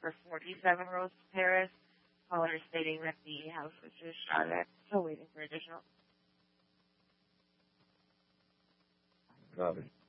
for 47 Rose Paris. Caller stating that the house was just shot at. Still waiting for additional. Copy.